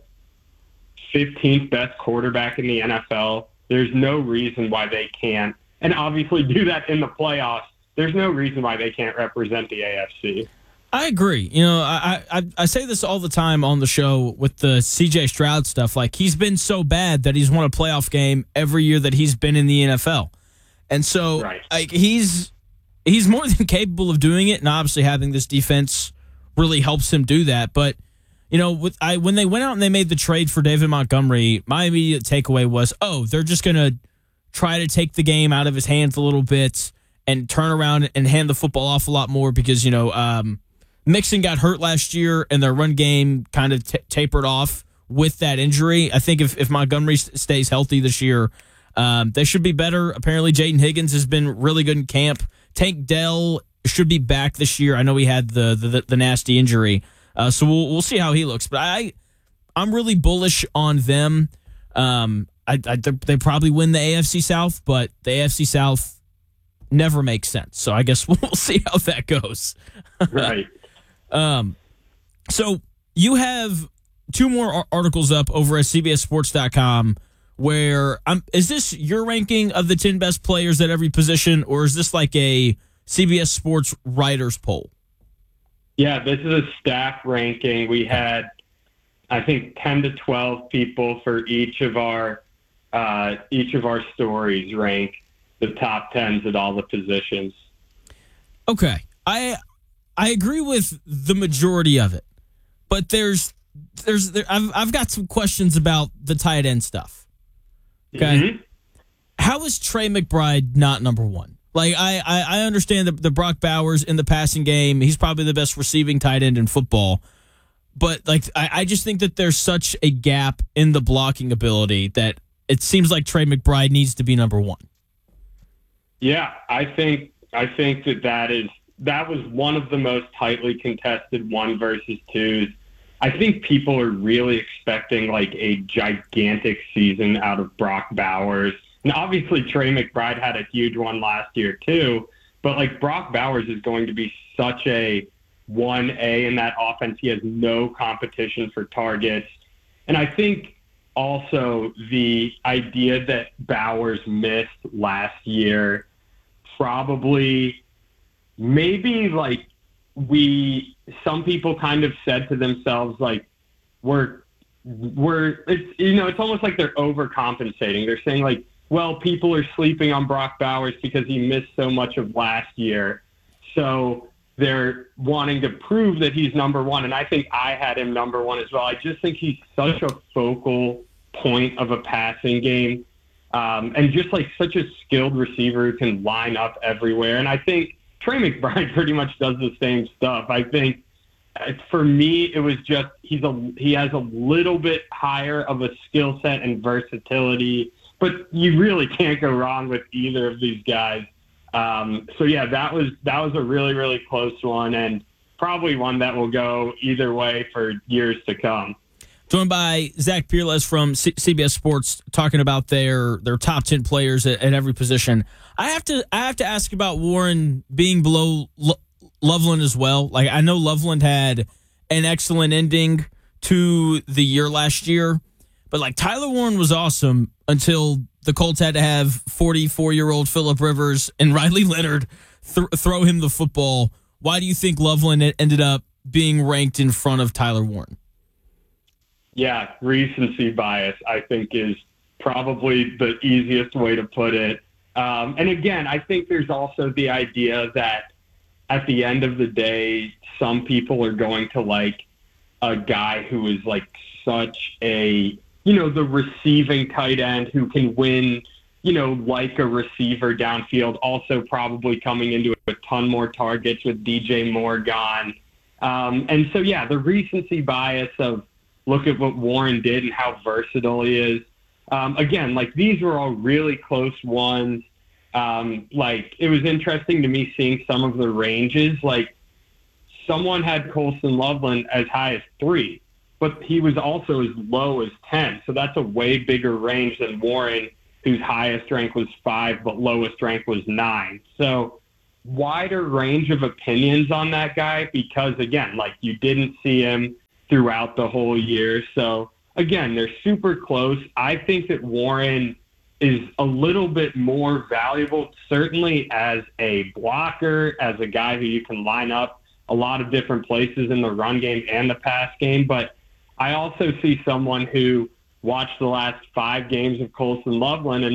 fifteenth best quarterback in the N F L, there's no reason why they can't. And obviously do that in the playoffs. There's no reason why they can't represent the A F C. I agree. You know, I, I I say this all the time on the show with the C J Stroud stuff. Like, he's been so bad that he's won a playoff game every year that he's been in the N F L. And so right. like he's he's more than capable of doing it, and obviously having this defense really helps him do that. But, you know, with I when they went out and they made the trade for David Montgomery, my immediate takeaway was, oh, they're just going to try to take the game out of his hands a little bit and turn around and hand the football off a lot more because, you know, um, Mixon got hurt last year and their run game kind of t- tapered off with that injury. I think if, if Montgomery stays healthy this year, um, they should be better. Apparently, Jaden Higgins has been really good in camp. Tank Dell should be back this year. I know he had the the, the nasty injury, uh, so we'll we'll see how he looks. But I I'm really bullish on them. Um, I, I they probably win the A F C South, but the A F C South never makes sense. So I guess we'll see how that goes. Right. um. So you have two more articles up over at C B S Sports dot com. Where um, is this your ranking of the ten best players at every position, or is this like a C B S Sports writers poll? Yeah, this is a staff ranking. We had, I think, ten to twelve people for each of our uh, each of our stories rank the top tens at all the positions. Okay, I I agree with the majority of it, but there's there's there, I've I've got some questions about the tight end stuff. Okay, mm-hmm. How is Trey McBride not number one? Like, I, I, I understand the, the Brock Bowers in the passing game. He's probably the best receiving tight end in football. But, like, I, I just think that there's such a gap in the blocking ability that it seems like Trey McBride needs to be number one. Yeah, I think I think that that is that was one of the most tightly contested one versus twos. I think people are really expecting like a gigantic season out of Brock Bowers. And obviously Trey McBride had a huge one last year too, but like Brock Bowers is going to be such a one A in that offense. He has no competition for targets. And I think also the idea that Bowers missed last year probably maybe like we some people kind of said to themselves like we're we're it's you know it's almost like they're overcompensating. They're saying like, well, people are sleeping on Brock Bowers because he missed so much of last year, so they're wanting to prove that he's number one. And I think I had him number one as well. I just think he's such a focal point of a passing game, um, and just like such a skilled receiver who can line up everywhere. And I think Trey McBride pretty much does the same stuff. I think for me, it was just he's a he has a little bit higher of a skill set and versatility, but you really can't go wrong with either of these guys. Um, so yeah, that was that was a really really close one, and probably one that will go either way for years to come. Joined by Zach Peerless from C- CBS Sports, talking about their their top ten players at, at every position. I have to I have to ask about Warren being below Lo- Loveland as well. Like, I know Loveland had an excellent ending to the year last year, but like Tyler Warren was awesome until the Colts had to have forty-four-year-old Phillip Rivers and Riley Leonard th- throw him the football. Why do you think Loveland ended up being ranked in front of Tyler Warren? Yeah, recency bias, I think, is probably the easiest way to put it. Um, and again, I think there's also the idea that at the end of the day, some people are going to like a guy who is like such a, you know, the receiving tight end who can win, you know, like a receiver downfield, also probably coming into a ton more targets with D J Moore gone. Um, and so, yeah, the recency bias of look at what Warren did and how versatile he is. Um, again, like these were all really close ones. Um, like it was interesting to me seeing some of the ranges. Like someone had Colston Loveland as high as three, but he was also as low as ten. So that's a way bigger range than Warren, whose highest rank was five, but lowest rank was nine. So wider range of opinions on that guy because, again, like you didn't see him throughout the whole year. So, again, they're super close. I think that Warren is a little bit more valuable, certainly as a blocker, as a guy who you can line up a lot of different places in the run game and the pass game. But I also see someone who watched the last five games of Colston Loveland and